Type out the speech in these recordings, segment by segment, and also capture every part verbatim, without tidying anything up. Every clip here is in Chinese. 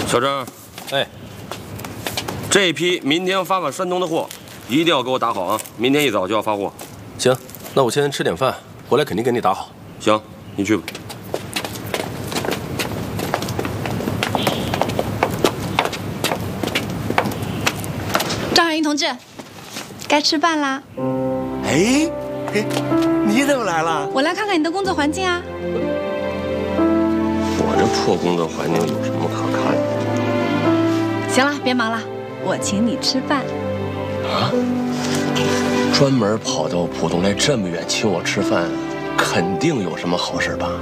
小郑， 哎， 这一批明天发往山东的货，一定要给我打好啊！明天一早就要发货。 行，那我先吃点饭，回来肯定给你打好。 行，你去吧。 张海英同志，该吃饭啦。 哎，嘿，你怎么来了？ 我来看看你的工作环境啊。 我这破工作环境有什么可看的？ 行了，别忙了，我请你吃饭。 啊？专门跑到浦东来这么远请我吃饭，肯定有什么好事吧？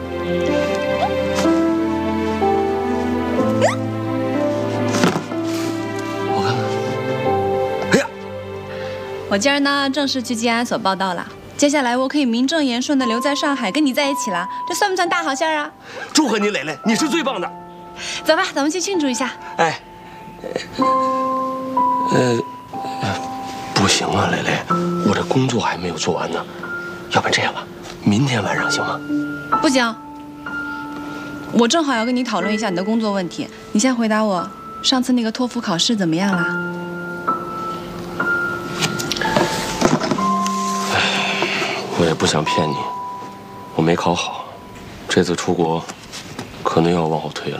我看看。哎呀， 我今儿呢正式去静安所报道了。接下来我可以名正言顺地留在上海跟你在一起了，这算不算大好事儿啊？ 祝贺你，蕾蕾，你是最棒的。 走吧，咱们去庆祝一下。 哎， 呃，不行啊，蕾蕾，我这工作还没有做完呢。要不然这样吧，明天晚上行吗？ 不行，我正好要跟你讨论一下你的工作问题。你先回答我，上次那个托福考试怎么样了？ 我也不想骗你，我没考好，这次出国可能要往后推了。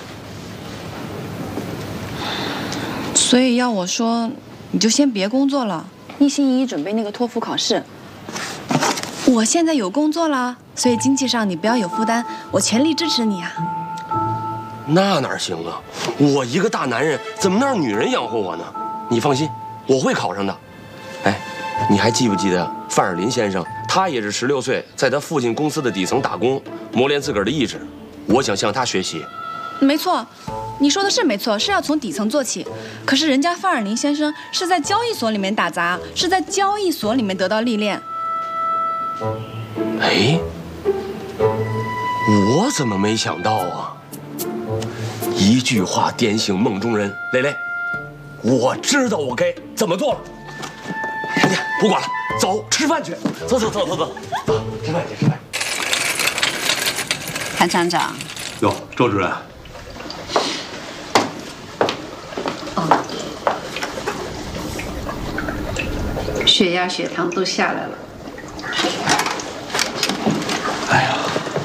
所以要我说，你就先别工作了，一心一意准备那个托福考试。我现在有工作了，所以经济上你不要有负担，我全力支持你啊。 那哪行啊？我一个大男人，怎么能让女人养活我呢？你放心，我会考上的。哎，你还记不记得范尔林先生？他也是十六岁，在他父亲公司的底层打工，磨练自个儿的意志。我想向他学习。 没错，你说的是没错，是要从底层做起。可是人家范尔林先生是在交易所里面打杂，是在交易所里面得到历练。 哎，我怎么没想到啊？一句话点醒梦中人，蕾蕾，我知道我该怎么做了。哎呀，不管了，走，吃饭去。走走走走走，走，吃饭去，吃饭。 韩厂长。 哟，周主任。 哦。血压、血糖都下来了。 哎呀，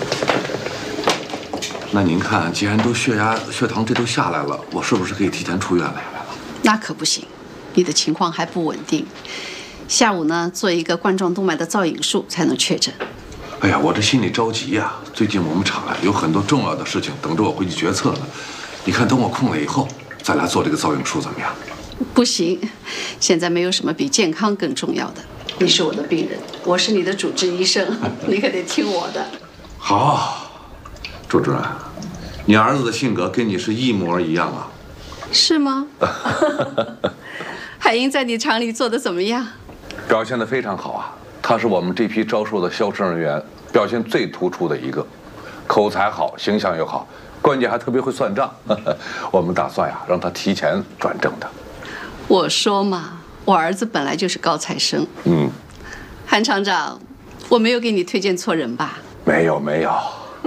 那您看，既然都血压、血糖这都下来了，我是不是可以提前出院来了？ 那可不行，你的情况还不稳定。下午呢，做一个冠状动脉的造影术才能确诊。 哎呀，我这心里着急呀！最近我们厂啊有很多重要的事情等着我回去决策呢。你看，等我空了以后，再来做这个造影术怎么样？ 不行，现在没有什么比健康更重要的。你是我的病人，我是你的主治医生，你可得听我的。 好，周主任，你儿子的性格跟你是一模一样啊。 是吗？海英在你厂里做的怎么样？ 表现得非常好啊。他是我们这批招收的销售人员表现最突出的一个，口才好，形象又好，关键还特别会算账。我们打算呀，让他提前转正的。 我说嘛，我儿子本来就是高材生。 嗯， 韩厂长，我没有给你推荐错人吧？ 没有没有。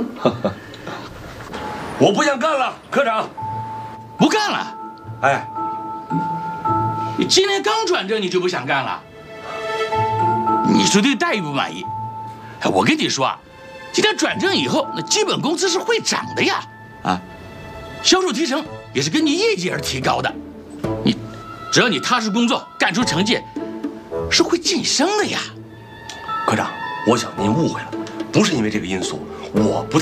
我不想干了，科长。 不干了？ 哎， 你今天刚转正，你就不想干了？你是对待遇不满意？哎，我跟你说啊，今天转正以后，那基本工资是会涨的呀，啊，销售提成也是根据业绩而提高的。你只要你踏实工作，干出成绩，是会晋升的呀。 科长，我想您误会了，不是因为这个因素，我不太。